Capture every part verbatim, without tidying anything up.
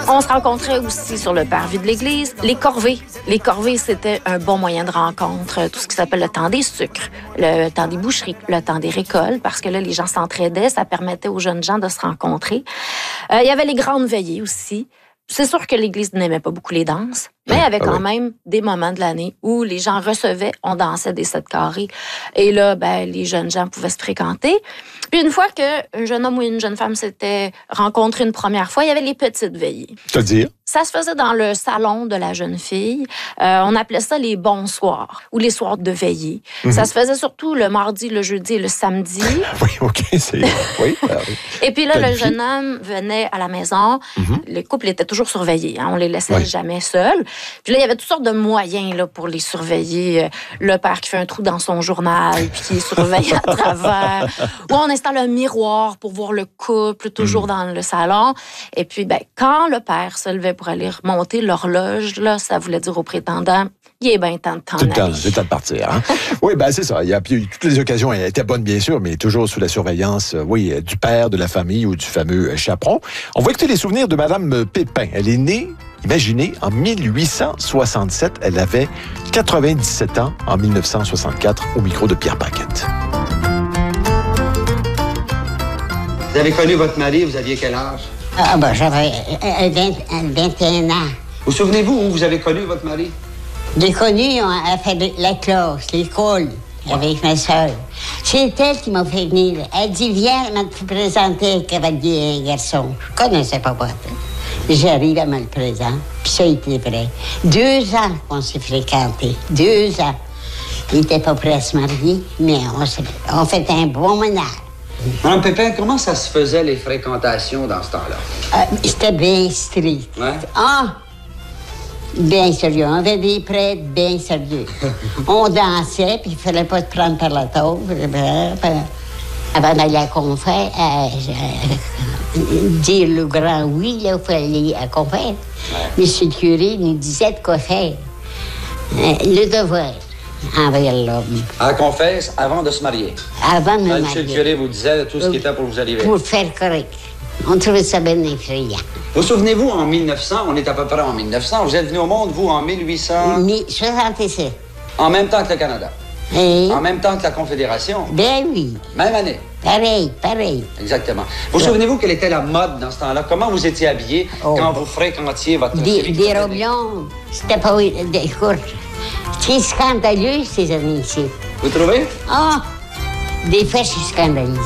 On se rencontrait aussi sur le parvis de l'église. Les corvées. Les corvées, c'était un bon moyen de rencontre. Tout ce qui s'appelle le temps des sucres, le temps des boucheries, le temps des récoltes, parce que là, les gens s'entraidaient. Ça permettait aux jeunes gens de se rencontrer. Euh, il y avait les grandes veillées aussi. C'est sûr que l'Église n'aimait pas beaucoup les danses, mais il y avait quand ah oui. même des moments de l'année où les gens recevaient, on dansait des sept carrés. Et là, ben, les jeunes gens pouvaient se fréquenter. Puis une fois qu'un jeune homme ou une jeune femme s'étaient rencontrés une première fois, il y avait les petites veillées. C'est-à-dire? Ça se faisait dans le salon de la jeune fille. Euh, on appelait ça les bons soirs ou les soirs de veillée. Mm-hmm. Ça se faisait surtout le mardi, le jeudi et le samedi. Oui, OK. C'est... Oui, ben oui. Et puis là, T'as le jeune homme venait à la maison. Mm-hmm. Les couples étaient toujours surveillés. Hein? On les laissait oui. jamais seuls. Puis là, il y avait toutes sortes de moyens là, pour les surveiller. Le père qui fait un trou dans son journal puis qui surveille à travers. Ou on installe un miroir pour voir le couple toujours mm. dans le salon. Et puis, ben, quand le père se levait pour aller remonter l'horloge, là, ça voulait dire au prétendant, il est bien temps de t'en aller. C'est temps de partir. Hein? Oui, ben c'est ça. Il y a, toutes les occasions étaient bonnes, bien sûr, mais toujours sous la surveillance, oui, du père, de la famille ou du fameux chaperon. On va écouter les souvenirs de Madame Pépin. Elle est née, imaginez, en mille huit cent soixante-sept. Elle avait quatre-vingt-dix-sept ans en mille neuf cent soixante-quatre, au micro de Pierre Paquette. Vous avez connu votre mari, vous aviez quel âge? Ah, ben, j'avais vingt et un ans. Vous souvenez-vous où vous avez connu votre mari? J'ai connu, on a fait la classe, l'école, avec ma soeur. C'est elle qui m'a fait venir. Elle dit, viens, elle m'a présenté un cavalier, un garçon. Je connaissais pas pas. J'arrive, elle me le présente. Puis ça a été vrai. Deux ans qu'on s'est fréquentés. Deux ans. Il n'était pas prêt à se marier, mais on, on fait un bon ménage. Madame Pépin, comment ça se faisait, les fréquentations, dans ce temps-là? Euh, c'était bien strict. Ouais? Ah! Bien sérieux. On avait des prêtres bien sérieux. On dansait, puis il fallait pas te prendre par la taupe. Avant d'aller à la confère, euh, euh, dire le grand oui, là, il fallait aller à la confère. Ouais. Monsieur le curé nous disait de quoi faire. Euh, le devoir. Envers l'homme. À la confesse, avant de se marier. Avant de me marier. Monsieur le curé vous disait tout ce qui était pour vous arriver. Pour faire correct. On trouvait ça bien effrayant. Vous souvenez-vous, en mille neuf cents, on est à peu près en mille neuf cents, vous êtes venu au monde, vous, en mille huit cents... soixante-sept. En même temps que le Canada. Et... En même temps que la Confédération. Ben oui. Même année. Pareil, pareil. Exactement. Vous ouais. souvenez-vous quelle était la mode dans ce temps-là? Comment vous étiez habillé oh. quand vous fréquentiez votre... Des, des robes longues. C'était pas... Écoute, c'est scandaleux, ces années-ci. Vous trouvez? Ah! Des fois, je suis scandalisée.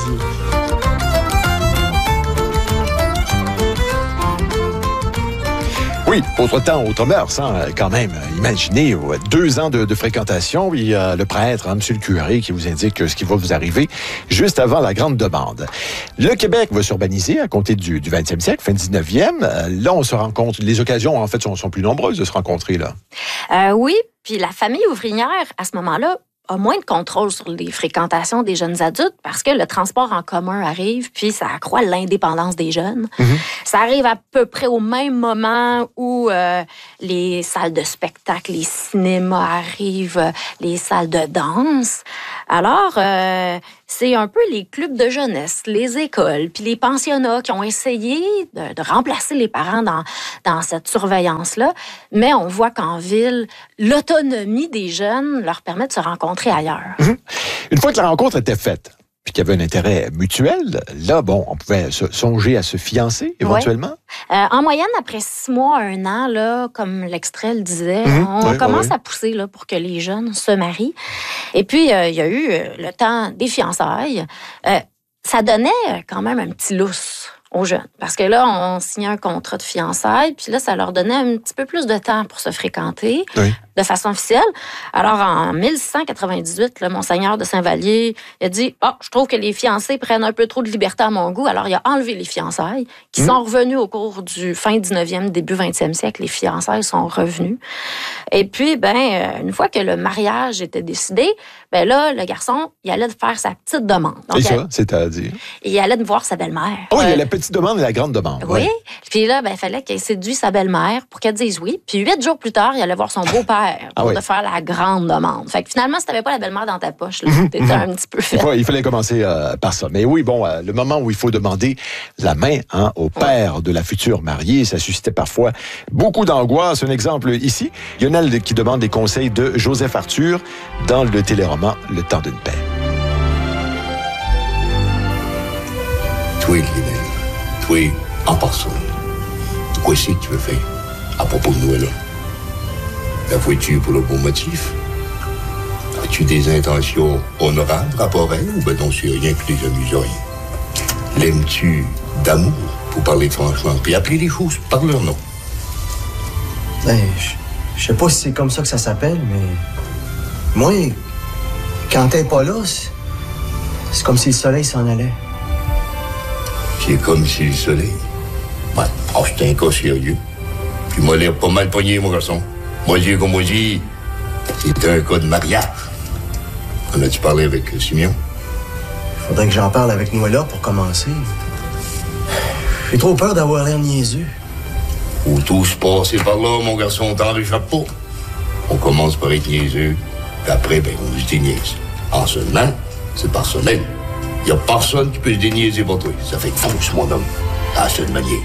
Oui, autre temps, autre mœurs, hein, quand même. Imaginez, deux ans de, de fréquentation, il y a le prêtre, hein, monsieur le curé, qui vous indique ce qui va vous arriver juste avant la grande demande. Le Québec va s'urbaniser à compter du, du vingtième siècle, fin dix-neuvième. Là, on se rencontre, les occasions, en fait, sont, sont plus nombreuses de se rencontrer, là. Euh, oui, puis la famille ouvrière, à ce moment-là, a moins de contrôle sur les fréquentations des jeunes adultes parce que le transport en commun arrive, puis ça accroît l'indépendance des jeunes. Mm-hmm. Ça arrive à peu près au même moment où euh, les salles de spectacle, les cinémas arrivent, les salles de danse. Alors, euh, c'est un peu les clubs de jeunesse, les écoles, puis les pensionnats qui ont essayé de, de remplacer les parents dans, dans cette surveillance-là. Mais on voit qu'en ville, l'autonomie des jeunes leur permet de se rencontrer ailleurs. Mmh. Une fois que la rencontre était faite, puis qu'il y avait un intérêt mutuel, là, bon, on pouvait se, songer à se fiancer, éventuellement? Ouais. Euh, en moyenne, après six mois, un an, là, comme l'extrait le disait, mmh. on oui, commence oui. à pousser là, pour que les jeunes se marient. Et puis, euh, il y a eu euh, le temps des fiançailles. Euh, ça donnait quand même un petit lousse aux jeunes. Parce que là, on signait un contrat de fiançailles, puis là, ça leur donnait un petit peu plus de temps pour se fréquenter oui. de façon officielle. Alors, en mille six cent quatre-vingt-dix-huit, le Monseigneur de Saint-Vallier il a dit « Ah, oh, je trouve que les fiancés prennent un peu trop de liberté à mon goût. » Alors, il a enlevé les fiançailles, qui mmh. sont revenues au cours du fin dix-neuvième, début vingtième siècle. Les fiançailles sont revenues. Et puis, ben, une fois que le mariage était décidé, ben là, le garçon, il allait faire sa petite demande. Donc, et ça, elle, c'est-à-dire? Il allait voir sa belle-mère. Oh, il y a la petite demande et la grande demande. Oui. Ouais. Puis là, ben, il fallait qu'il séduise sa belle-mère pour qu'elle dise oui. Puis huit jours plus tard, il allait voir son beau-père ah pour oui. de faire la grande demande. Fait que finalement, si t'avais pas la belle-mère dans ta poche, là, t'étais un petit peu fait. Ouais, il fallait commencer euh, par ça. Mais oui, bon, euh, le moment où il faut demander la main hein, au père ouais. de la future mariée, ça suscitait parfois beaucoup d'angoisse. Un exemple ici, Lionel qui demande des conseils de Joseph Arthur dans le téléroman Le temps d'une paix. Toi, Lionel, toi, en personne, de quoi c'est que tu veux faire à propos de Noël? La fais-tu pour le bon motif? As-tu des intentions honorables rapport à elle ou ben non, c'est rien que les amuseries? L'aimes-tu d'amour, pour parler franchement, puis appeler les choses par leur nom? Ben, je sais pas si c'est comme ça que ça s'appelle, mais moi, quand t'es pas là, c'est, c'est comme si le soleil s'en allait. C'est comme si le soleil... Ben, oh, c'est un cas sérieux. Puis moi, l'air pas mal pogné, mon garçon. Moi, dis comme moi dis, c'est un cas de mariage. En as-tu parlé avec Simeon? Faudrait que j'en parle avec Noëlla pour commencer. J'ai trop peur d'avoir l'air niaiseux. Faut tous passer par là, mon garçon, t'en réchappes pas. On commence par être niaiseux, puis après, ben, on se déniaise. En seulement, c'est personnel. Y a personne qui peut se déniaiser pour toi. Ça fait que fonce, mon homme. À la seule manière.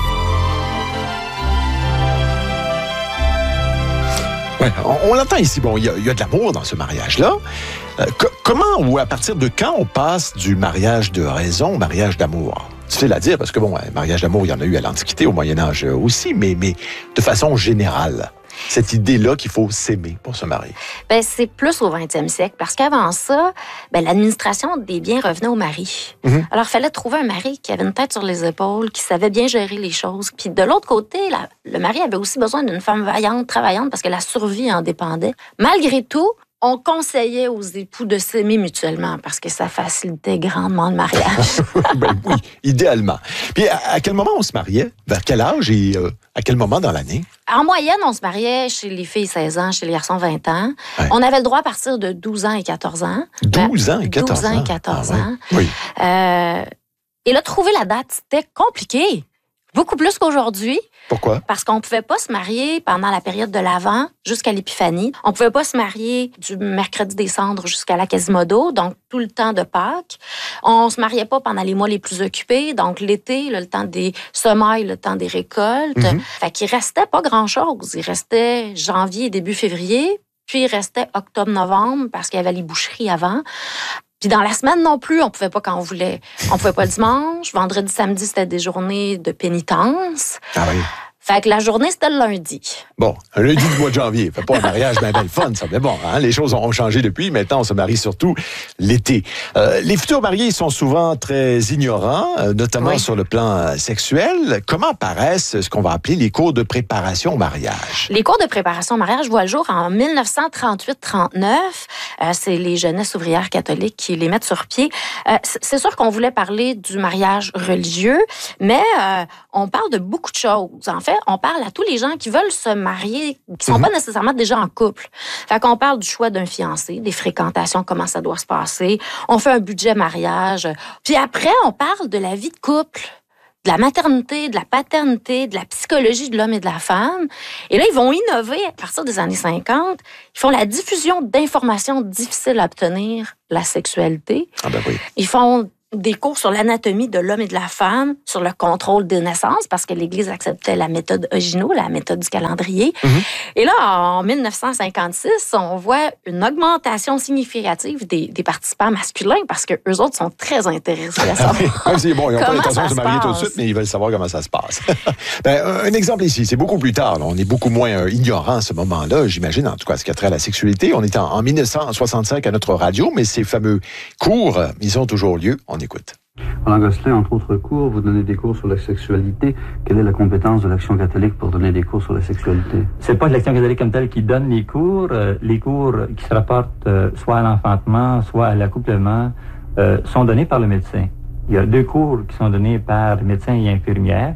Ouais, on, on l'entend ici. Bon, il y, y a de l'amour dans ce mariage-là. Euh, co- comment ou à partir de quand on passe du mariage de raison au mariage d'amour? C'est à dire, parce que bon, un mariage d'amour, il y en a eu à l'Antiquité, au Moyen-Âge aussi, mais, mais de façon générale. Cette idée-là qu'il faut s'aimer pour se marier. Ben, c'est plus au vingtième siècle, parce qu'avant ça, ben, l'administration des biens revenait au mari. Mm-hmm. Alors, il fallait trouver un mari qui avait une tête sur les épaules, qui savait bien gérer les choses. Puis de l'autre côté, la, le mari avait aussi besoin d'une femme vaillante, travaillante, parce que la survie en dépendait. Malgré tout, on conseillait aux époux de s'aimer mutuellement parce que ça facilitait grandement le mariage. Ben oui, idéalement. Puis à, à quel moment on se mariait? Vers quel âge et euh, à quel moment dans l'année? En moyenne, on se mariait chez les filles seize ans, chez les garçons vingt ans. Ouais. On avait le droit à partir de douze ans et quatorze ans. douze ans et quatorze ans? douze ans et quatorze ah, ans. Ouais. Oui. Euh, et là, trouver la date, c'était compliqué. Beaucoup plus qu'aujourd'hui. Pourquoi? Parce qu'on ne pouvait pas se marier pendant la période de l'Avent jusqu'à l'Épiphanie. On ne pouvait pas se marier du mercredi des Cendres jusqu'à la Quasimodo, donc tout le temps de Pâques. On ne se mariait pas pendant les mois les plus occupés, donc l'été, là, le temps des semailles, le temps des récoltes. Mm-hmm. Fait qu'il restait pas grand-chose. Il restait janvier, début février, puis il restait octobre-novembre parce qu'il y avait les boucheries avant. Puis dans la semaine non plus, on pouvait pas quand on voulait. On pouvait pas le dimanche. Vendredi, samedi, c'était des journées de pénitence. Ah oui. Fait que la journée, c'était le lundi. Bon, un lundi du mois de janvier. Fait pas un mariage bien ben fun, ça. Mais bon, hein, les choses ont changé depuis. Maintenant, on se marie surtout l'été. Euh, les futurs mariés sont souvent très ignorants, euh, notamment oui. sur le plan sexuel. Comment apparaissent ce qu'on va appeler les cours de préparation au mariage? Les cours de préparation au mariage voient le jour en dix-neuf cent trente-huit trente-neuf. Euh, c'est les jeunesses ouvrières catholiques qui les mettent sur pied. Euh, c'est sûr qu'on voulait parler du mariage religieux, mais euh, on parle de beaucoup de choses. En fait, on parle à tous les gens qui veulent se marier, qui sont mm-hmm. pas nécessairement déjà en couple. Fait qu'on parle du choix d'un fiancé, des fréquentations, comment ça doit se passer. On fait un budget mariage. Puis après, on parle de la vie de couple, de la maternité, de la paternité, de la psychologie de l'homme et de la femme. Et là, ils vont innover à partir des années cinquante. Ils font la diffusion d'informations difficiles à obtenir, la sexualité. Ah ben oui. Ils font des cours sur l'anatomie de l'homme et de la femme, sur le contrôle des naissances, parce que l'Église acceptait la méthode Ogino, la méthode du calendrier. Mm-hmm. Et là, en dix-neuf cent cinquante-six, on voit une augmentation significative des, des participants masculins, parce qu'eux autres sont très intéressés à savoir. Ah oui, bon, ils n'ont pas l'intention de se marier tout de suite, mais ils veulent savoir comment ça se passe. Ben, un exemple ici, c'est beaucoup plus tard. Là. On est beaucoup moins euh, ignorant à ce moment-là, j'imagine, en tout cas, ce qui a trait à la sexualité. On est en, en dix-neuf cent soixante-cinq à notre radio, mais ces fameux cours, ils ont toujours lieu. On écoute. Alain Gosselin, entre autres cours, vous donnez des cours sur la sexualité. Quelle est la compétence de l'Action catholique pour donner des cours sur la sexualité? C'est pas l'Action catholique comme telle qui donne les cours. Euh, les cours qui se rapportent euh, soit à l'enfantement, soit à l'accouplement, euh, sont donnés par le médecin. Il y a deux cours qui sont donnés par médecins et infirmières,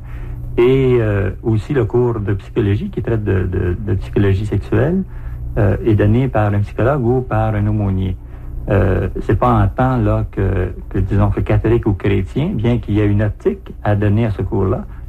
et euh, aussi le cours de psychologie qui traite de, de, de psychologie sexuelle euh, est donné par un psychologue ou par un aumônier. Euh, c'est pas en temps là que, que disons que catholique ou chrétien, bien qu'il y ait une optique à donner à ce cours-là,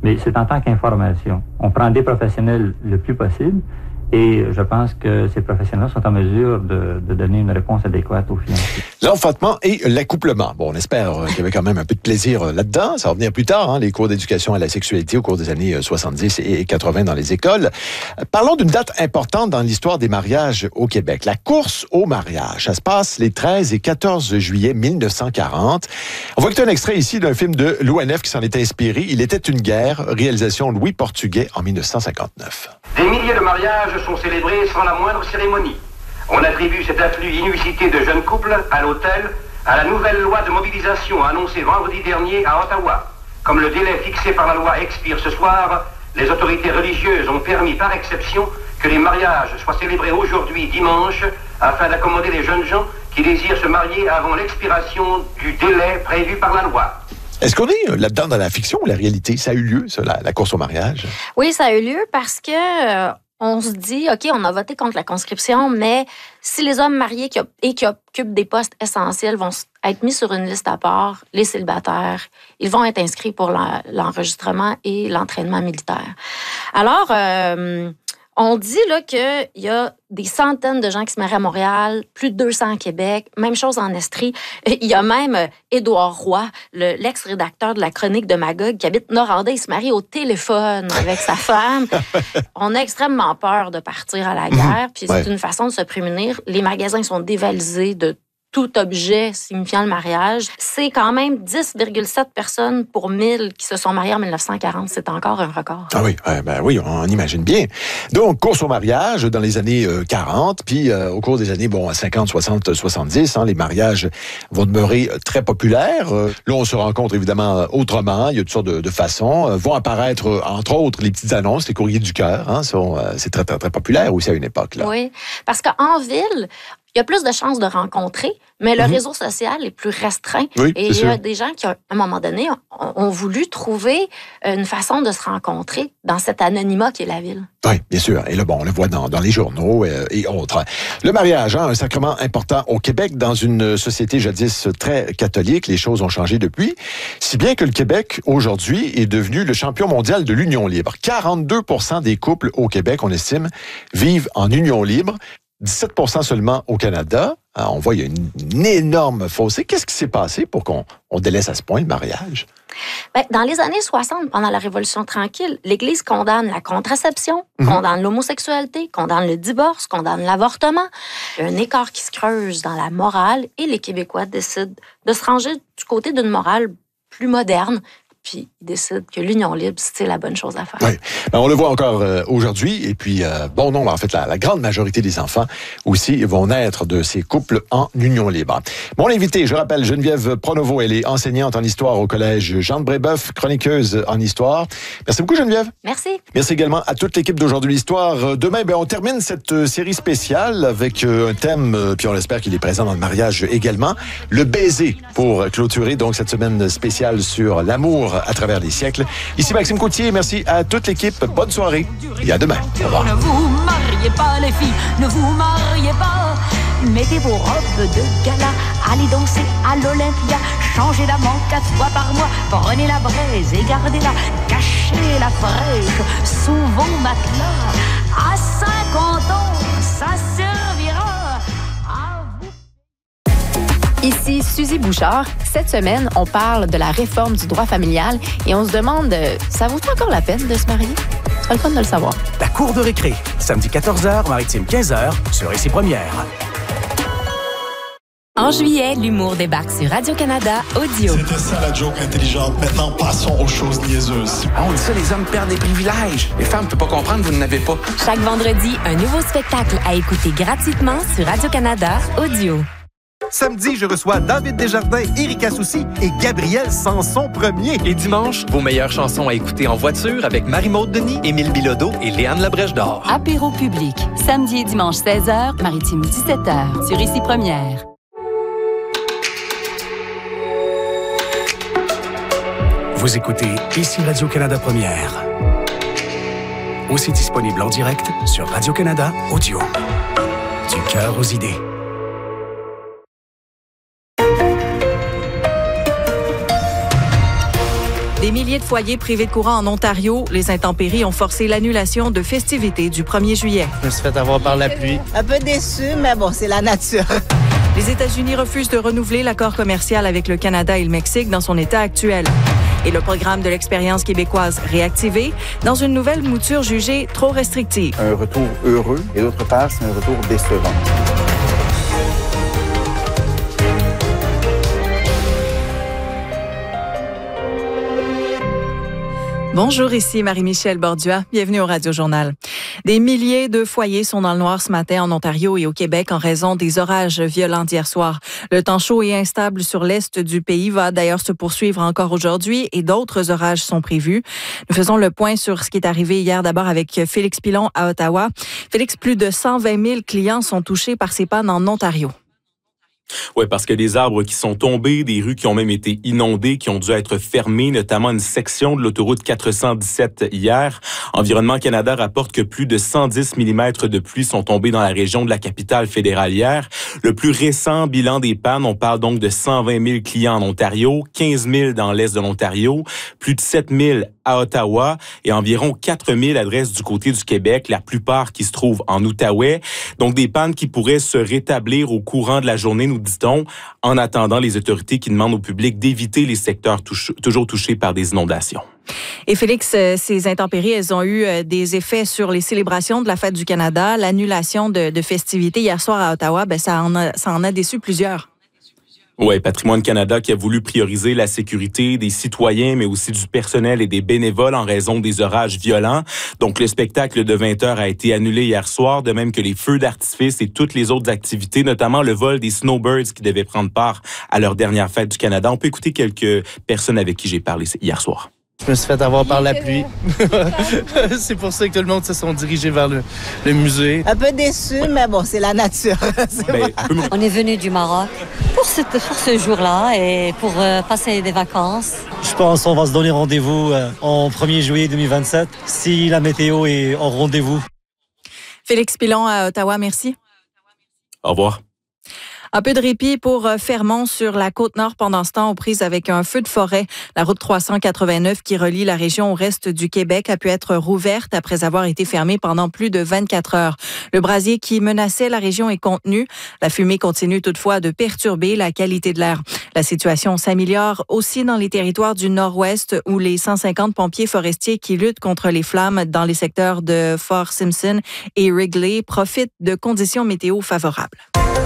mais c'est en tant qu'information. On prend des professionnels le plus possible. Et je pense que ces professionnels sont en mesure de, de donner une réponse adéquate aux fiancés. L'enfantement et l'accouplement. Bon, on espère qu'il y avait quand même un peu de plaisir là-dedans. Ça va venir plus tard, hein, les cours d'éducation à la sexualité au cours des années soixante-dix et quatre-vingt dans les écoles. Parlons d'une date importante dans l'histoire des mariages au Québec. La course au mariage. Ça se passe les treize et quatorze juillet mille neuf cent quarante. On voit que c'est un extrait ici d'un film de l'O N F qui s'en est inspiré. Il était une guerre, réalisation Louis Portugais en mille neuf cent cinquante-neuf. Des milliers de mariages sont célébrés sans la moindre cérémonie. On attribue cet afflux inusité de jeunes couples à l'hôtel à la nouvelle loi de mobilisation annoncée vendredi dernier à Ottawa. Comme le délai fixé par la loi expire ce soir, les autorités religieuses ont permis par exception que les mariages soient célébrés aujourd'hui dimanche afin d'accommoder les jeunes gens qui désirent se marier avant l'expiration du délai prévu par la loi. Est-ce qu'on est là-dedans dans la fiction ou la réalité? Ça a eu lieu, ça, la, la course au mariage? Oui, ça a eu lieu parce que euh, on se dit, OK, on a voté contre la conscription, mais si les hommes mariés qui, et qui occupent des postes essentiels vont être mis sur une liste à part, les célibataires, ils vont être inscrits pour l'enregistrement et l'entraînement militaire. Alors, euh, on dit là qu'il y a des centaines de gens qui se marient à Montréal, plus de deux cents à Québec, même chose en Estrie. Il y a même Édouard Roy, le, l'ex-rédacteur de la chronique de Magog, qui habite Noranda, il se marie au téléphone avec sa femme. On a extrêmement peur de partir à la guerre, puis c'est ouais. une façon de se prémunir. Les magasins sont dévalisés de tout objet signifiant le mariage. C'est quand même dix virgule sept personnes pour mille qui se sont mariées en mille neuf cent quarante. C'est encore un record. Ah oui, ben oui, on imagine bien. Donc, course au mariage dans les années quarante, puis euh, au cours des années bon, cinquante, soixante, soixante-dix, hein, les mariages vont demeurer très populaires. Euh, là, on se rencontre évidemment autrement. Il y a toutes sortes de, de façons. Euh, vont apparaître, entre autres, les petites annonces, les courriers du cœur. Hein, sont, euh, c'est très, très, très populaire aussi à une époque. Là. Oui, parce qu'en ville, il y a plus de chances de rencontrer, mais le mm-hmm. réseau social est plus restreint. Oui, et il y a des gens qui, à un moment donné, ont, ont voulu trouver une façon de se rencontrer dans cet anonymat qui est la ville. Oui, bien sûr. Et là, bon, on le voit dans, dans les journaux euh, et autres. Le mariage, hein, un sacrement important au Québec, dans une société jadis très catholique. Les choses ont changé depuis. Si bien que le Québec, aujourd'hui, est devenu le champion mondial de l'union libre. quarante-deux pour cent des couples au Québec, on estime, vivent en union libre. dix-sept pour cent seulement au Canada. Alors, on voit, il y a une, une énorme fossé. Qu'est-ce qui s'est passé pour qu'on on délaisse à ce point le mariage? Bien, dans les années soixante, pendant la Révolution tranquille, l'Église condamne la contraception, mm-hmm. condamne l'homosexualité, condamne le divorce, condamne l'avortement. Il y a un écart qui se creuse dans la morale et les Québécois décident de se ranger du côté d'une morale plus moderne, puis ils décident que l'union libre, c'est la bonne chose à faire. Oui. Ben, on le voit encore euh, aujourd'hui, et puis euh, bon nombre, en fait, la, la grande majorité des enfants aussi vont naître de ces couples en union libre. Mon invité, je rappelle, Geneviève Pronovo, elle est enseignante en histoire au collège Jean de Brébeuf, chroniqueuse en histoire. Merci beaucoup, Geneviève. Merci. Merci également à toute l'équipe d'Aujourd'hui l'Histoire. Demain, ben, on termine cette série spéciale avec euh, un thème, euh, puis on espère qu'il est présent dans le mariage également, le baiser, pour clôturer donc cette semaine spéciale sur l'amour à travers les siècles. Ici Maxime Coutier, merci à toute l'équipe. Bonne soirée et à demain. Au revoir. Ne vous mariez pas les filles, ne vous mariez pas. Mettez vos robes de gala, allez danser à l'Olympia, changez d'amant quatre fois par mois, prenez la braise et gardez-la, cachez la fraîche sous vos matelas. À cinquante ans, ça servira à vous. Ici Suzy Bouchard. Cette semaine, on parle de la réforme du droit familial et on se demande, ça vaut encore la peine de se marier? Ce serait le fun de le savoir. La cour de récré, samedi quatorze heures, Maritime quinze heures, sur Ici Première. En juillet, l'humour débarque sur Radio-Canada Audio. C'était ça la joke intelligente. Maintenant, passons aux choses niaiseuses. Ah, on dit ça, les hommes perdent des privilèges. Les femmes ne peuvent pas comprendre, vous n'en avez pas. Chaque vendredi, un nouveau spectacle à écouter gratuitement sur Radio-Canada Audio. Samedi, je reçois David Desjardins, Éric Assouci et Gabriel Sanson premier. Et dimanche, vos meilleures chansons à écouter en voiture avec Marie-Maude Denis, Émile Bilodeau et Léane Labrèche d'Or. Apéro public, samedi et dimanche seize heures, Maritime dix-sept heures, sur Ici Première. Vous écoutez Ici Radio-Canada Première. Aussi disponible en direct sur Radio-Canada Audio. Du cœur aux idées. Des milliers de foyers privés de courant en Ontario, les intempéries ont forcé l'annulation de festivités du premier juillet. Je me suis fait avoir par la pluie. Un peu déçu, mais bon, c'est la nature. Les États-Unis refusent de renouveler l'accord commercial avec le Canada et le Mexique dans son état actuel. Et le programme de l'expérience québécoise réactivé dans une nouvelle mouture jugée trop restrictive. Un retour heureux et d'autre part, c'est un retour décevant. Bonjour, ici Marie-Michel Bordua. Bienvenue au Radio Journal. Des milliers de foyers sont dans le noir ce matin en Ontario et au Québec en raison des orages violents d'hier soir. Le temps chaud et instable sur l'est du pays va d'ailleurs se poursuivre encore aujourd'hui et d'autres orages sont prévus. Nous faisons le point sur ce qui est arrivé hier d'abord avec Félix Pilon à Ottawa. Félix, plus de cent vingt mille clients sont touchés par ces pannes en Ontario. Oui, parce que des arbres qui sont tombés, des rues qui ont même été inondées, qui ont dû être fermées, notamment une section de l'autoroute quatre cent dix-sept hier. Environnement Canada rapporte que plus de cent dix millimètres de pluie sont tombés dans la région de la capitale fédérale hier. Le plus récent bilan des pannes, on parle donc de cent vingt mille clients en Ontario, quinze mille dans l'est de l'Ontario, plus de sept mille à Ottawa et environ quatre mille adresses du côté du Québec, la plupart qui se trouvent en Outaouais. Donc des pannes qui pourraient se rétablir au courant de la journée, nous dit-on, en attendant les autorités qui demandent au public d'éviter les secteurs touch- toujours touchés par des inondations. Et Félix, ces intempéries, elles ont eu des effets sur les célébrations de la Fête du Canada. L'annulation de, de festivités hier soir à Ottawa, ben ça, en a, ça en a déçu plusieurs. Oui, Patrimoine Canada qui a voulu prioriser la sécurité des citoyens, mais aussi du personnel et des bénévoles en raison des orages violents. Donc, le spectacle de vingt heures a été annulé hier soir, de même que les feux d'artifice et toutes les autres activités, notamment le vol des snowbirds qui devaient prendre part à leur dernière fête du Canada. On peut écouter quelques personnes avec qui j'ai parlé hier soir. Je me suis fait avoir par la pluie. C'est pour ça que tout le monde se sont dirigés vers le, le musée. Un peu déçu, mais bon, c'est la nature. C'est ben, bon. On est venu du Maroc pour ce, pour ce jour-là et pour euh, passer des vacances. Je pense qu'on va se donner rendez-vous euh, en premier juillet deux mille vingt-sept si la météo est en rendez-vous. Félix Pilon à Ottawa, merci. Au revoir. Un peu de répit pour Fermont sur la Côte-Nord pendant ce temps aux prises avec un feu de forêt. La route trois cent quatre-vingt-neuf qui relie la région au reste du Québec a pu être rouverte après avoir été fermée pendant plus de vingt-quatre heures. Le brasier qui menaçait la région est contenu. La fumée continue toutefois de perturber la qualité de l'air. La situation s'améliore aussi dans les territoires du Nord-Ouest où les cent cinquante pompiers forestiers qui luttent contre les flammes dans les secteurs de Fort Simpson et Wrigley profitent de conditions météo favorables.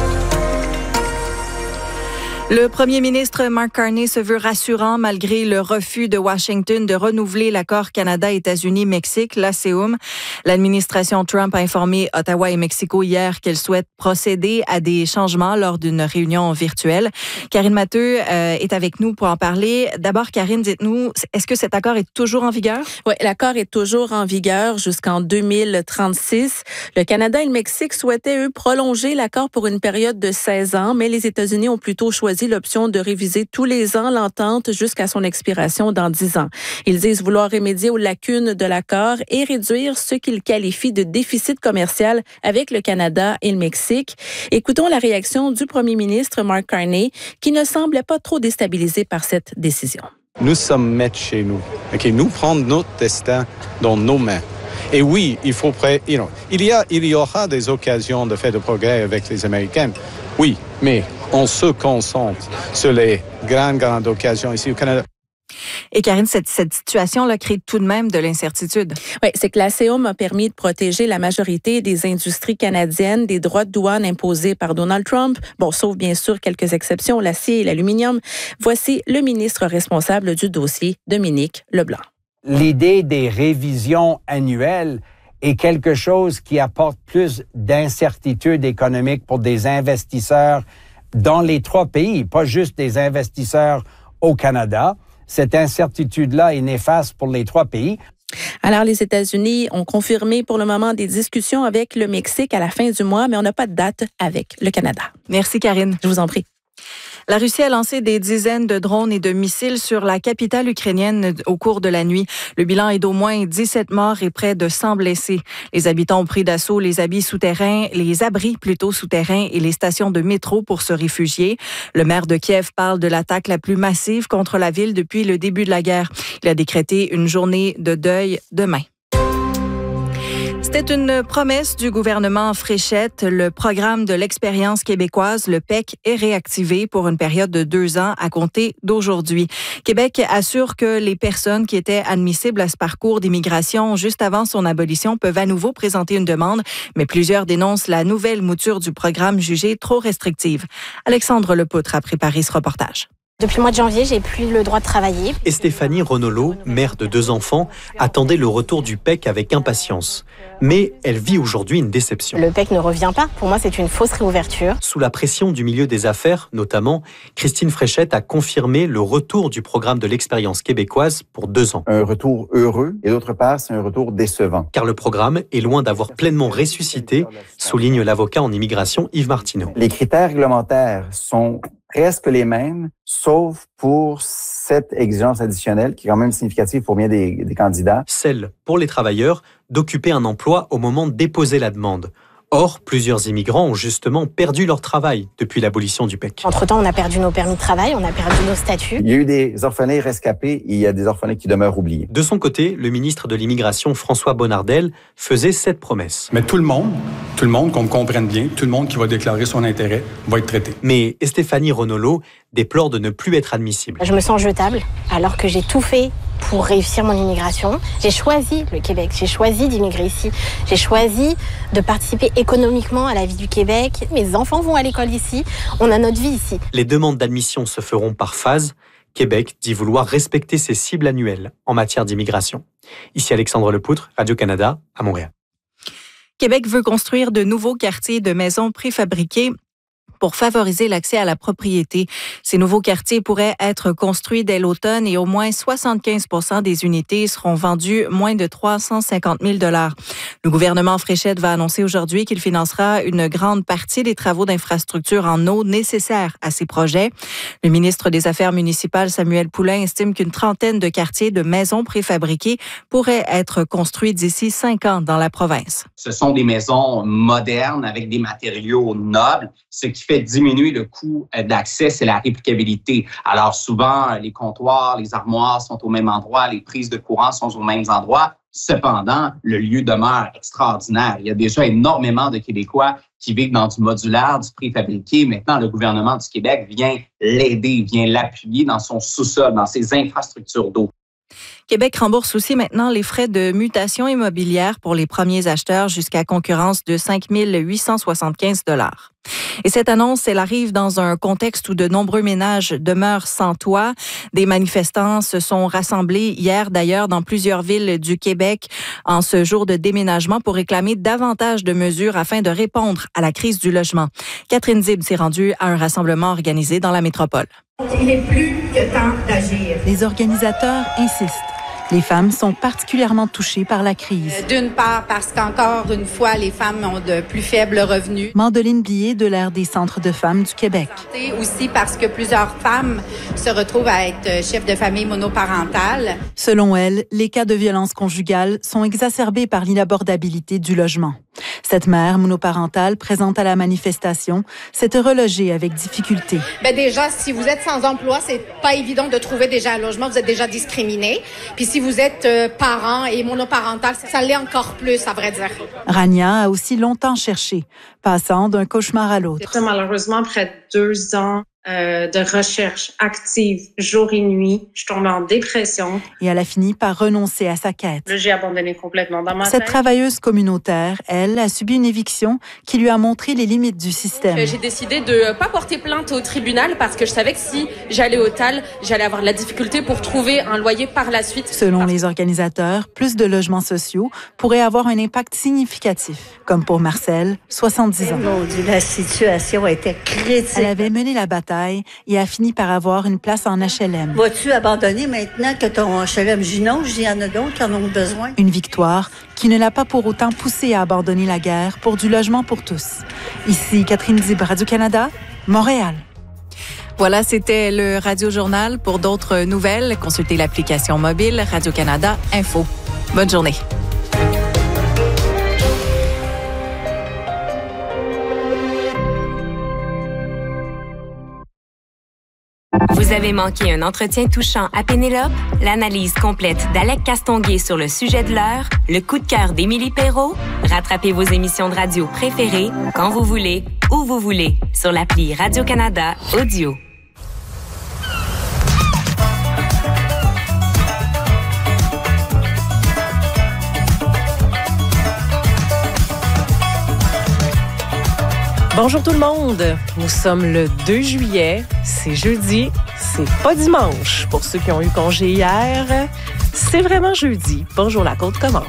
Le premier ministre Mark Carney se veut rassurant malgré le refus de Washington de renouveler l'accord Canada-États-Unis-Mexique, l'A C E U M. L'administration Trump a informé Ottawa et Mexico hier qu'elle souhaite procéder à des changements lors d'une réunion virtuelle. Karine Matteux euh, est avec nous pour en parler. D'abord, Karine, dites-nous, est-ce que cet accord est toujours en vigueur? Oui, l'accord est toujours en vigueur jusqu'en deux mille trente-six. Le Canada et le Mexique souhaitaient, eux, prolonger l'accord pour une période de seize ans, mais les États-Unis ont plutôt choisi l'option de réviser tous les ans l'entente jusqu'à son expiration dans dix ans. Ils disent vouloir remédier aux lacunes de l'accord et réduire ce qu'ils qualifient de déficit commercial avec le Canada et le Mexique. Écoutons la réaction du premier ministre Mark Carney, qui ne semblait pas trop déstabilisé par cette décision. Nous sommes maîtres chez nous. Okay? Nous prenons notre destin dans nos mains. Et oui, il faut pré- you know, il y a, il y aura des occasions de faire de progrès avec les Américains. Oui, mais on se concentre sur les grandes, grandes occasions ici au Canada. Et Karine, cette, cette situation-là crée tout de même de l'incertitude. Oui, c'est que l'A C E U M a permis de protéger la majorité des industries canadiennes des droits de douane imposés par Donald Trump. Bon, sauf bien sûr quelques exceptions, l'acier et l'aluminium. Voici le ministre responsable du dossier, Dominique Leblanc. L'idée des révisions annuelles est quelque chose qui apporte plus d'incertitude économique pour des investisseurs dans les trois pays, pas juste des investisseurs au Canada. Cette incertitude-là est néfaste pour les trois pays. Alors, les États-Unis ont confirmé pour le moment des discussions avec le Mexique à la fin du mois, mais on n'a pas de date avec le Canada. Merci, Karine. Je vous en prie. La Russie a lancé des dizaines de drones et de missiles sur la capitale ukrainienne au cours de la nuit. Le bilan est d'au moins dix-sept morts et près de cent blessés. Les habitants ont pris d'assaut les abris souterrains, les abris plutôt souterrains et les stations de métro pour se réfugier. Le maire de Kiev parle de l'attaque la plus massive contre la ville depuis le début de la guerre. Il a décrété une journée de deuil demain. C'était une promesse du gouvernement Fréchette. Le programme de l'expérience québécoise, le P E C, est réactivé pour une période de deux ans à compter d'aujourd'hui. Québec assure que les personnes qui étaient admissibles à ce parcours d'immigration juste avant son abolition peuvent à nouveau présenter une demande, mais plusieurs dénoncent la nouvelle mouture du programme jugée trop restrictive. Alexandre Lepoutre a préparé ce reportage. Depuis le mois de janvier, j'ai plus le droit de travailler. Et Stéphanie Renolo, mère de deux enfants, attendait le retour du P E C avec impatience. Mais elle vit aujourd'hui une déception. Le P E C ne revient pas. Pour moi, c'est une fausse réouverture. Sous la pression du milieu des affaires, notamment, Christine Fréchette a confirmé le retour du programme de l'expérience québécoise pour deux ans. Un retour heureux et d'autre part, c'est un retour décevant. Car le programme est loin d'avoir pleinement ressuscité, souligne l'avocat en immigration Yves Martineau. Les critères réglementaires sont presque les mêmes, sauf pour cette exigence additionnelle qui est quand même significative pour bien des, des candidats. Celle, pour les travailleurs, d'occuper un emploi au moment de déposer la demande. Or, plusieurs immigrants ont justement perdu leur travail depuis l'abolition du P E C. Entre-temps, on a perdu nos permis de travail, on a perdu nos statuts. Il y a eu des orphelins rescapés et il y a des orphelins qui demeurent oubliés. De son côté, le ministre de l'Immigration, François Bonnardel, faisait cette promesse. Mais tout le monde, tout le monde, qu'on me comprenne bien, tout le monde qui va déclarer son intérêt va être traité. Mais Stéphanie Renolo déplore de ne plus être admissible. Je me sens jetable alors que j'ai tout fait pour réussir mon immigration. J'ai choisi le Québec, j'ai choisi d'immigrer ici, j'ai choisi de participer économiquement à la vie du Québec. Mes enfants vont à l'école ici, on a notre vie ici. Les demandes d'admission se feront par phase. Québec dit vouloir respecter ses cibles annuelles en matière d'immigration. Ici Alexandre Lepoutre, Radio-Canada, à Montréal. Québec veut construire de nouveaux quartiers de maisons préfabriquées pour favoriser l'accès à la propriété. Ces nouveaux quartiers pourraient être construits dès l'automne et au moins soixante-quinze pour cent des unités seront vendues moins de trois cent cinquante mille dollars. Le gouvernement Fréchette va annoncer aujourd'hui qu'il financera une grande partie des travaux d'infrastructure en eau nécessaires à ces projets. Le ministre des Affaires municipales, Samuel Poulin, estime qu'une trentaine de quartiers de maisons préfabriquées pourraient être construits d'ici cinq ans dans la province. Ce sont des maisons modernes avec des matériaux nobles, ce qui fait diminuer le coût d'accès, c'est la réplicabilité. Alors souvent, les comptoirs, les armoires sont au même endroit, les prises de courant sont aux mêmes endroits. Cependant, le lieu demeure extraordinaire. Il y a déjà énormément de Québécois qui vivent dans du modulaire, du préfabriqué. Maintenant, le gouvernement du Québec vient l'aider, vient l'appuyer dans son sous-sol, dans ses infrastructures d'eau. Québec rembourse aussi maintenant les frais de mutation immobilière pour les premiers acheteurs jusqu'à concurrence de cinq mille huit cent soixante-quinze dollars. Et cette annonce, elle arrive dans un contexte où de nombreux ménages demeurent sans toit. Des manifestants se sont rassemblés hier d'ailleurs dans plusieurs villes du Québec en ce jour de déménagement pour réclamer davantage de mesures afin de répondre à la crise du logement. Catherine Zib s'est rendue à un rassemblement organisé dans la métropole. Il est plus que temps d'agir. Les organisateurs insistent. Les femmes sont particulièrement touchées par la crise. D'une part, parce qu'encore une fois, les femmes ont de plus faibles revenus. Mandeline Billet de l'Aire des centres de femmes du Québec. Et aussi parce que plusieurs femmes se retrouvent à être chefs de famille monoparentales. Selon elle, les cas de violence conjugale sont exacerbés par l'inabordabilité du logement. Cette mère monoparentale présente à la manifestation s'est relogée avec difficulté. Ben déjà, si vous êtes sans emploi, c'est pas évident de trouver déjà un logement. Vous êtes déjà discriminé. Puis si vous êtes euh, parent et monoparental, ça l'est encore plus, à vrai dire. Rania a aussi longtemps cherché, passant d'un cauchemar à l'autre. C'est malheureusement près de deux ans euh, de recherche active, jour et nuit. Je tombe en dépression. Et elle a fini par renoncer à sa quête. Là, j'ai abandonné complètement dans ma Cette tête. travailleuse communautaire, elle, a subi une éviction qui lui a montré les limites du système. J'ai décidé de ne pas porter plainte au tribunal parce que je savais que si j'allais au T A L, j'allais avoir de la difficulté pour trouver un loyer par la suite. Selon les organisateurs, plus de logements sociaux pourraient avoir un impact significatif, comme pour Marcel, soixante-dix ans. Mon Dieu, la situation était critique. Elle avait mené la bataille et a fini par avoir une place en H L M. Vas-tu abandonner maintenant que ton H L M? Je dis non, il y en a d'autres qui en ont besoin. Une victoire qui ne l'a pas pour autant poussée à abandonner la guerre pour du logement pour tous. Ici, Catherine Zib, Radio-Canada, Montréal. Voilà, c'était le Radio-Journal. Pour d'autres nouvelles, consultez l'application mobile Radio-Canada Info. Bonne journée. Vous avez manqué un entretien touchant à Pénélope? L'analyse complète d'Alec Castonguay sur le sujet de l'heure? Le coup de cœur d'Émilie Perrault? Rattrapez vos émissions de radio préférées quand vous voulez, où vous voulez, sur l'appli Radio-Canada Audio. Bonjour tout le monde, nous sommes le deux juillet, c'est jeudi, c'est pas dimanche. Pour ceux qui ont eu congé hier, c'est vraiment jeudi. Bonjour, la côte commence.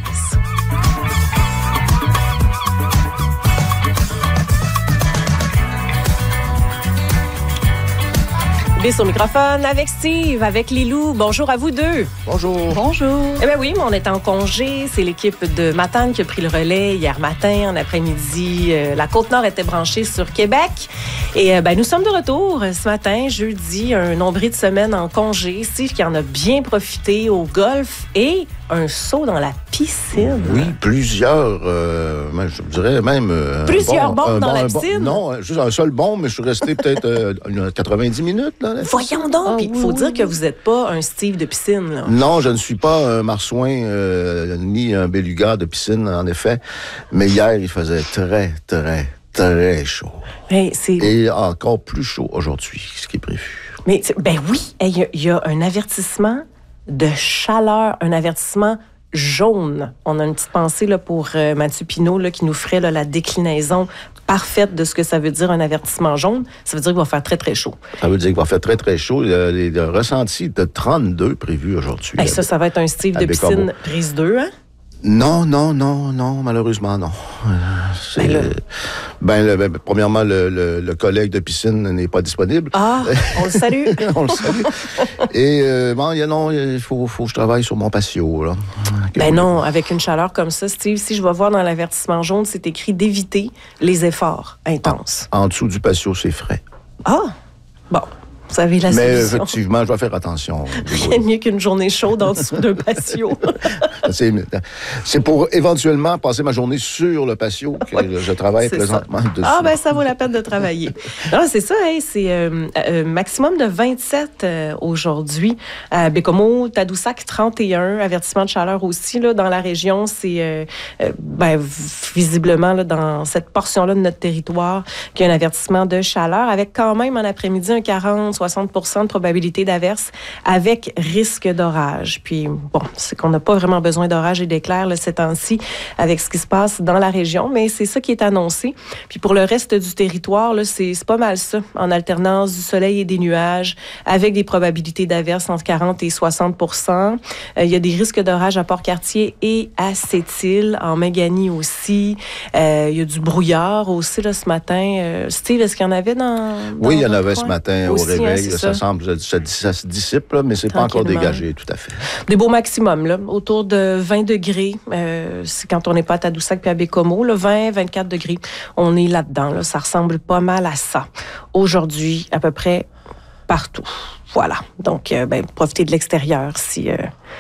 Bis au microphone avec Steve, avec Lilou. Bonjour à vous deux. Bonjour. Bonjour. Eh bien oui, on est en congé. C'est l'équipe de Matane qui a pris le relais hier matin, en après-midi. Euh, la Côte-Nord était branchée sur Québec. Et euh, ben, nous sommes de retour ce matin, jeudi, un nombril de semaine en congé. Steve qui en a bien profité au golf et un saut dans la piscine. Oui, plusieurs, euh, je dirais même... Euh, plusieurs bon, bombes dans bon, la bon, piscine? Non, juste un seul bombe, mais je suis resté peut-être euh, quatre-vingt-dix minutes. Là, là. Voyons donc! Il oh, faut oui. dire que vous n'êtes pas un Steve de piscine. Là. Non, je ne suis pas un marsouin euh, ni un beluga de piscine, en effet. Mais hier, il faisait très, très, très chaud. Hey, c'est... Et encore plus chaud aujourd'hui, ce qui est prévu. Mais, ben oui, il hey, y, y a un avertissement de chaleur, un avertissement jaune. On a une petite pensée là, pour euh, Mathieu Pinault là, qui nous ferait là, la déclinaison parfaite de ce que ça veut dire un avertissement jaune. Ça veut dire qu'il va faire très, très chaud. Ça veut dire qu'il va faire très, très chaud. Il y a des ressentis de trente-deux prévus aujourd'hui. Hey, ça, ça va être un Steve de piscine prise deux, hein? Non, non, non, non, malheureusement, non. C'est, ben, le... ben, le, ben, premièrement, le, le, le collègue de piscine n'est pas disponible. Ah, on le salue. on le salue. Et, euh, bon, il non, il faut, faut que je travaille sur mon patio, là. Ben non, avec une chaleur comme ça, Steve, si je vais voir dans l'avertissement jaune, c'est écrit d'éviter les efforts intenses. En, en dessous du patio, c'est frais. Ah, bon. Vous avez la Mais solution. effectivement, je dois faire attention. Rien de mieux qu'une journée chaude en dessous d'un patio. c'est, c'est pour éventuellement passer ma journée sur le patio que oui, je travaille présentement ça. dessus. Ah, ben ça vaut la peine de travailler. Non, c'est ça, hey, c'est euh, euh, maximum de vingt-sept euh, aujourd'hui. À Bécomo, Tadoussac, trente et un. Avertissement de chaleur aussi là, dans la région. C'est euh, euh, ben, visiblement là, dans cette portion-là de notre territoire qu'il y a un avertissement de chaleur avec quand même en après-midi un quarante soixante pour cent de probabilité d'averse avec risque d'orage. Puis, bon, c'est qu'on n'a pas vraiment besoin d'orage et d'éclairs là, ces temps-ci avec ce qui se passe dans la région, mais c'est ça qui est annoncé. Puis pour le reste du territoire, là, c'est, c'est pas mal ça, en alternance du soleil et des nuages, avec des probabilités d'averse entre quarante et soixante pour cent. Euh, il y a des risques d'orage à Port-Cartier et à Sept-Îles, en Méganie aussi. Euh, il y a du brouillard aussi là, ce matin. Euh, Steve, est-ce qu'il y en avait dans... dans oui, il y en avait ce matin aussi, au réveil. Là, ça, ça semble, ça, ça se dissipe, là, mais c'est pas encore dégagé, tout à fait. Des beaux maximums, là, autour de vingt degrés. Euh, c'est quand on n'est pas à Tadoussac puis à Bécomo, là, vingt, vingt-quatre degrés. On est là-dedans. Là, ça ressemble pas mal à ça. Aujourd'hui, à peu près partout. Voilà. Donc, euh, ben, profitez de l'extérieur si... Euh,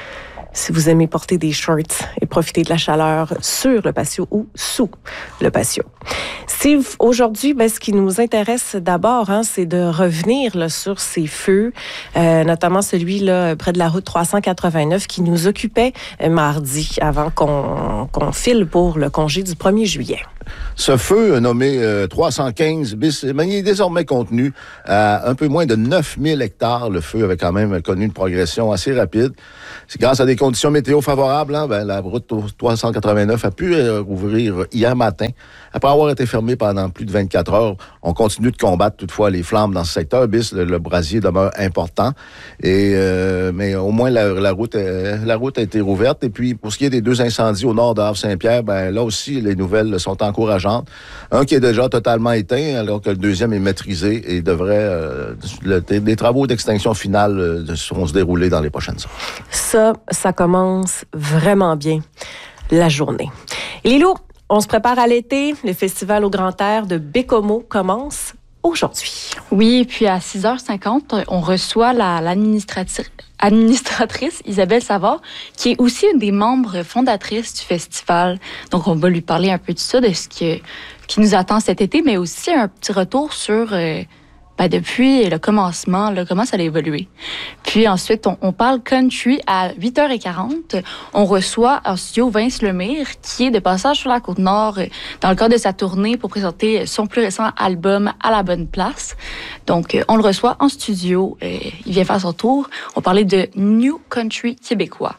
Si vous aimez porter des shorts et profiter de la chaleur sur le patio ou sous le patio. Steve, aujourd'hui, ben, ce qui nous intéresse d'abord, hein, c'est de revenir là, sur ces feux, euh, notamment celui là, près de la route trois cent quatre-vingt-neuf qui nous occupait euh, mardi avant qu'on, qu'on file pour le congé du premier juillet. Ce feu nommé euh, trois cent quinze bis, il est désormais contenu à un peu moins de neuf mille hectares. Le feu avait quand même connu une progression assez rapide. C'est grâce à des conditions météo favorables, hein, ben, la route trois cent quatre-vingt-neuf a pu euh, rouvrir hier matin. Après avoir été fermée pendant plus de vingt-quatre heures, on continue de combattre toutefois les flammes dans ce secteur. Bis, le, le brasier demeure important. Et, euh, mais au moins, la, la, route, euh, la route a été rouverte. Et puis, pour ce qui est des deux incendies au nord de Havre-Saint-Pierre, ben, là aussi, les nouvelles sont encourageantes. Un qui est déjà totalement éteint, alors que le deuxième est maîtrisé et devrait... Euh, le, les travaux d'extinction finale euh, seront se dérouler dans les prochaines heures. Ça, ça commence vraiment bien la journée. Lilou, on se prépare à l'été. Le festival au grand air de Bécomo commence aujourd'hui. Oui, puis à six heures cinquante, on reçoit la, l'administratrice administratrice Isabelle Savard, qui est aussi une des membres fondatrices du festival. Donc, on va lui parler un peu de ça, de ce que, qui nous attend cet été, mais aussi un petit retour sur, euh, ben, depuis le commencement, là, comment ça a évolué. Puis ensuite, on, on parle country à huit heures quarante. On reçoit en studio Vince Lemire, qui est de passage sur la Côte-Nord euh, dans le cadre de sa tournée pour présenter son plus récent album À la bonne place. Donc, euh, on le reçoit en studio. Euh, il vient faire son tour. On parlait de New Country québécois.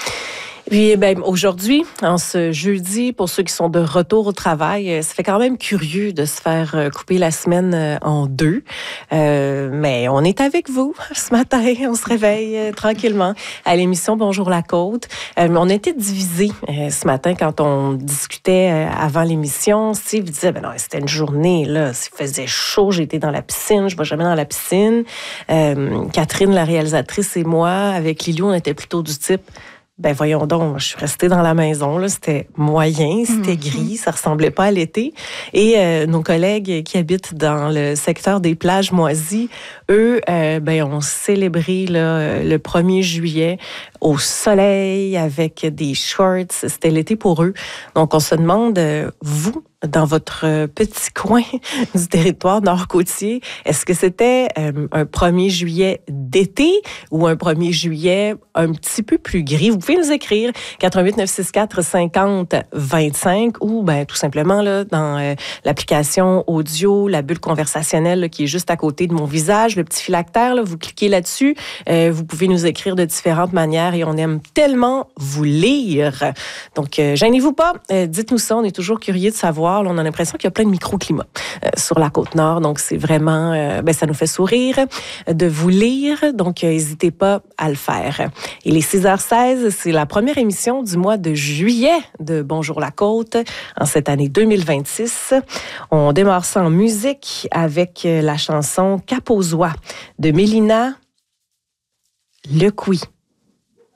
Puis, ben, aujourd'hui, en ce jeudi, pour ceux qui sont de retour au travail, ça fait quand même curieux de se faire couper la semaine en deux. Euh, mais on est avec vous ce matin. On se réveille euh, tranquillement à l'émission Bonjour la Côte. Euh, on était divisés euh, ce matin quand on discutait euh, avant l'émission. Steve disait, ben non, c'était une journée, là. Il faisait chaud, j'étais dans la piscine, je ne vais jamais dans la piscine. Euh, Catherine, la réalisatrice, et moi, avec Lilou, on était plutôt du type... Ben voyons donc, je suis restée dans la maison, là, c'était moyen, c'était gris, ça ressemblait pas à l'été. Et euh, nos collègues qui habitent dans le secteur des plages moisies, eux, euh, ben ont célébré là, le premier juillet au soleil avec des shorts, c'était l'été pour eux. Donc on se demande, euh, vous, dans votre petit coin du territoire nord-côtier, est-ce que c'était euh, un premier juillet d'été ou un premier juillet un petit peu plus gris? Vous pouvez nous écrire quatre un huit neuf six quatre cinquante vingt-cinq ou ben tout simplement là dans euh, l'application audio, la bulle conversationnelle là, qui est juste à côté de mon visage, le petit phylactère, là, vous cliquez là-dessus, euh, vous pouvez nous écrire de différentes manières et on aime tellement vous lire. Donc, euh, gênez-vous pas, euh, dites-nous ça, on est toujours curieux de savoir. On a l'impression qu'il y a plein de microclimats euh, sur la Côte-Nord. Donc, c'est vraiment... Euh, ben, ça nous fait sourire de vous lire. Donc, n'hésitez euh, pas à le faire. Il est six heures seize. C'est la première émission du mois de juillet de Bonjour la Côte en cette année deux mille vingt-six. On démarre ça en musique avec la chanson Cap aux oies de Mélina Lecoui.